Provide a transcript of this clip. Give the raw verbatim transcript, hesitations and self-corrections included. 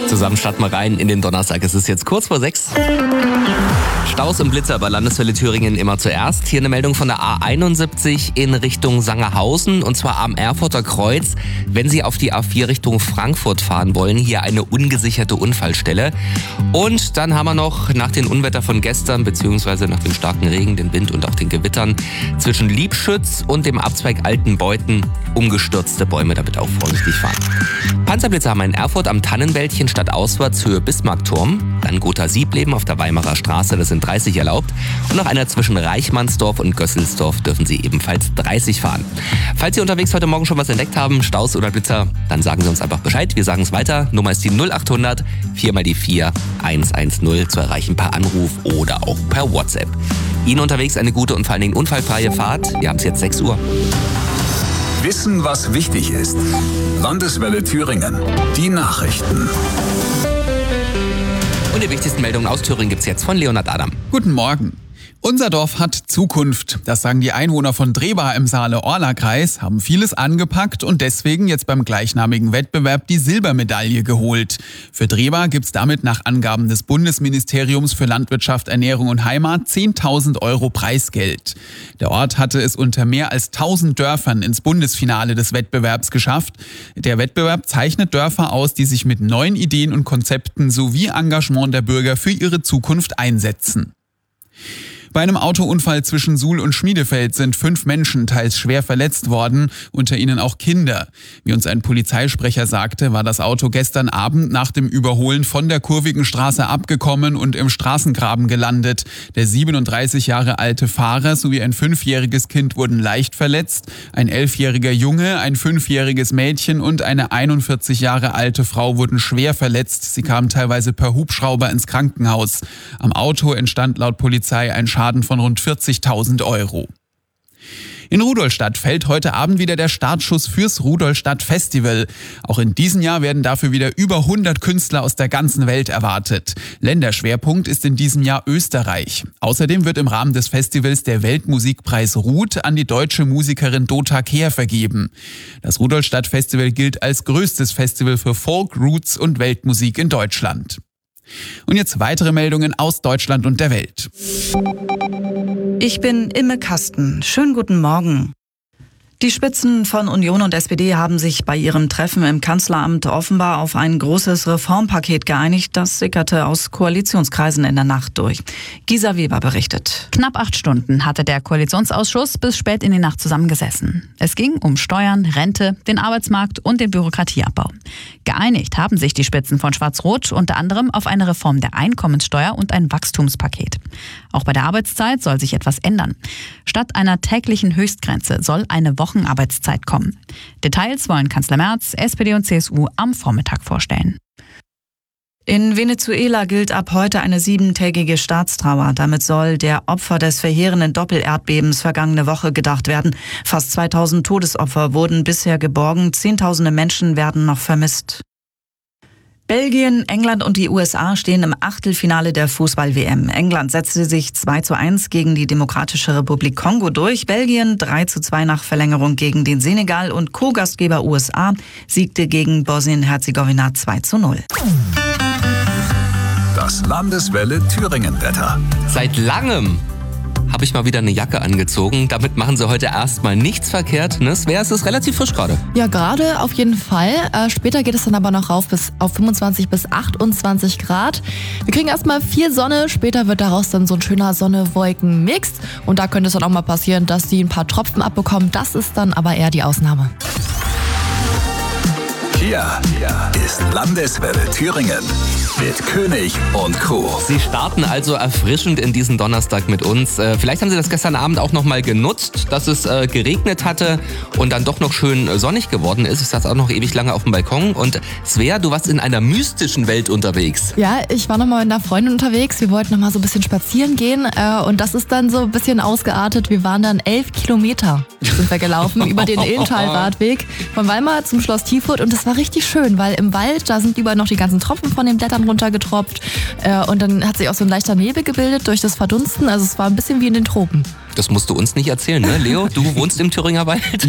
Zusammen starten wir rein in den Donnerstag. Es ist jetzt kurz vor sechs. Staus und Blitzer bei Landeswelle Thüringen immer zuerst. Hier eine Meldung von der A einundsiebzig in Richtung Sangerhausen und zwar am Erfurter Kreuz. Wenn Sie auf die A vier Richtung Frankfurt fahren wollen, hier eine ungesicherte Unfallstelle. Und dann haben wir noch nach den Unwetter von gestern, beziehungsweise nach dem starken Regen, den Wind und auch den Gewittern, zwischen Liebschütz und dem Abzweig Altenbeuten umgestürzte Bäume, damit auch vorsichtig fahren. Panzerblitzer haben wir in Erfurt am Tannenwäldchen stadtauswärts Höhe Bismarckturm. Dann Gotha-Siebleben auf der Weimarer Straße, das sind dreißig erlaubt. Und noch einer zwischen Reichmannsdorf und Gösselsdorf dürfen Sie ebenfalls dreißig fahren. Falls Sie unterwegs heute Morgen schon was entdeckt haben, Staus oder Blitzer, dann sagen Sie uns einfach Bescheid. Wir sagen es weiter. Nummer ist die null acht hundert vier mal die vier eins eins null zu erreichen per Anruf oder auch per WhatsApp. Ihnen unterwegs eine gute und vor allen Dingen unfallfreie Fahrt. Wir haben es jetzt sechs Uhr. Wissen, was wichtig ist. Landeswelle Thüringen. Die Nachrichten. Und die wichtigsten Meldungen aus Thüringen gibt's jetzt von Leonhard Adam. Guten Morgen. Unser Dorf hat Zukunft. Das sagen die Einwohner von Drehba im Saale-Orla-Kreis, haben vieles angepackt und deswegen jetzt beim gleichnamigen Wettbewerb die Silbermedaille geholt. Für Drehba gibt's damit nach Angaben des Bundesministeriums für Landwirtschaft, Ernährung und Heimat zehntausend Euro Preisgeld. Der Ort hatte es unter mehr als tausend Dörfern ins Bundesfinale des Wettbewerbs geschafft. Der Wettbewerb zeichnet Dörfer aus, die sich mit neuen Ideen und Konzepten sowie Engagement der Bürger für ihre Zukunft einsetzen. Bei einem Autounfall zwischen Suhl und Schmiedefeld sind fünf Menschen teils schwer verletzt worden, unter ihnen auch Kinder. Wie uns ein Polizeisprecher sagte, war das Auto gestern Abend nach dem Überholen von der kurvigen Straße abgekommen und im Straßengraben gelandet. Der siebenunddreißig Jahre alte Fahrer sowie ein fünfjähriges Kind wurden leicht verletzt. Ein elfjähriger Junge, ein fünfjähriges Mädchen und eine einundvierzig Jahre alte Frau wurden schwer verletzt. Sie kamen teilweise per Hubschrauber ins Krankenhaus. Am Auto entstand laut Polizei ein Schaden von rund vierzigtausend Euro. In Rudolstadt fällt heute Abend wieder der Startschuss fürs Rudolstadt Festival. Auch in diesem Jahr werden dafür wieder über hundert Künstler aus der ganzen Welt erwartet. Länderschwerpunkt ist in diesem Jahr Österreich. Außerdem wird im Rahmen des Festivals der Weltmusikpreis Ruth an die deutsche Musikerin Dota Kehr vergeben. Das Rudolstadt Festival gilt als größtes Festival für Folk, Roots und Weltmusik in Deutschland. Und jetzt weitere Meldungen aus Deutschland und der Welt. Ich bin Imme Kasten. Schönen guten Morgen. Die Spitzen von Union und S P D haben sich bei ihrem Treffen im Kanzleramt offenbar auf ein großes Reformpaket geeinigt. Das sickerte aus Koalitionskreisen in der Nacht durch. Gisa Weber berichtet. Knapp acht Stunden hatte der Koalitionsausschuss bis spät in die Nacht zusammengesessen. Es ging um Steuern, Rente, den Arbeitsmarkt und den Bürokratieabbau. Geeinigt haben sich die Spitzen von Schwarz-Rot unter anderem auf eine Reform der Einkommenssteuer und ein Wachstumspaket. Auch bei der Arbeitszeit soll sich etwas ändern. Statt einer täglichen Höchstgrenze soll eine Wochenarbeitszeit kommen. Details wollen Kanzler Merz, S P D und C S U am Vormittag vorstellen. In Venezuela gilt ab heute eine siebentägige Staatstrauer. Damit soll der Opfer des verheerenden Doppelerdbebens vergangene Woche gedacht werden. Fast zweitausend Todesopfer wurden bisher geborgen. Zehntausende Menschen werden noch vermisst. Belgien, England und die U S A stehen im Achtelfinale der Fußball-W M. England setzte sich zwei zu eins gegen die Demokratische Republik Kongo durch. Belgien drei zu zwei nach Verlängerung gegen den Senegal und Co-Gastgeber U S A siegte gegen Bosnien-Herzegowina zwei zu null. Das Landeswelle Thüringen-Wetter. Seit langem habe ich mal wieder eine Jacke angezogen. Damit machen Sie heute erstmal nichts verkehrt. Ne? Svea, es ist relativ frisch gerade. Ja, gerade auf jeden Fall. Äh, später geht es dann aber noch rauf bis auf fünfundzwanzig bis achtundzwanzig Grad. Wir kriegen erstmal viel Sonne. Später wird daraus dann so ein schöner Sonne-Wolken-Mix. Und da könnte es dann auch mal passieren, dass die ein paar Tropfen abbekommen. Das ist dann aber eher die Ausnahme. Hier ist Landeswelle Thüringen mit König und Co. Sie starten also erfrischend in diesen Donnerstag mit uns. Äh, vielleicht haben Sie das gestern Abend auch noch mal genutzt, dass es äh, geregnet hatte und dann doch noch schön sonnig geworden ist. Ich saß auch noch ewig lange auf dem Balkon. Und Svea, du warst in einer mystischen Welt unterwegs. Ja, ich war noch mal mit einer Freundin unterwegs. Wir wollten noch mal so ein bisschen spazieren gehen. Äh, und das ist dann so ein bisschen ausgeartet. Wir waren dann elf Kilometer sind wir gelaufen über den Illental-Radweg von Weimar zum Schloss Tiefurt. Und das war richtig schön, weil im Wald, da sind überall noch die ganzen Tropfen von den Blättern runtergetropft. Äh, und dann hat sich auch so ein leichter Nebel gebildet durch das Verdunsten. Also es war ein bisschen wie in den Tropen. Das musst du uns nicht erzählen, ne? Leo, du wohnst im Thüringer Wald?